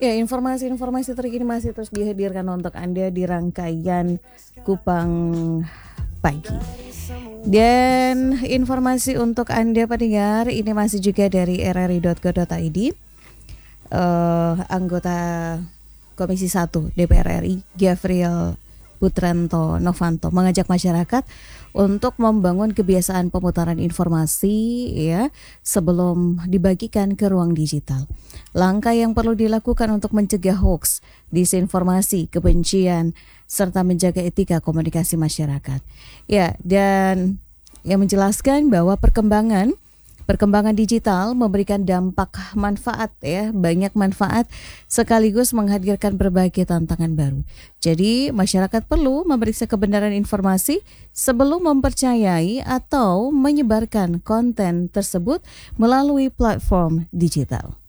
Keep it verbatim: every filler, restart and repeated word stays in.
Ya, informasi-informasi terkini masih terus dihadirkan untuk Anda di rangkaian Kupang Pagi. Dan informasi untuk Anda pendengar ini masih juga dari r r i dot go dot i d. Uh, anggota Komisi satu D P R R I Gavril Putranto Novanto mengajak masyarakat untuk membangun kebiasaan pemutaran informasi ya sebelum dibagikan ke ruang digital. Langkah yang perlu dilakukan untuk mencegah hoax, disinformasi, kebencian, serta menjaga etika komunikasi masyarakat. Ya, dan yang menjelaskan bahwa perkembangan Perkembangan digital memberikan dampak manfaat ya, banyak manfaat sekaligus menghadirkan berbagai tantangan baru. Jadi masyarakat perlu memeriksa kebenaran informasi sebelum mempercayai atau menyebarkan konten tersebut melalui platform digital.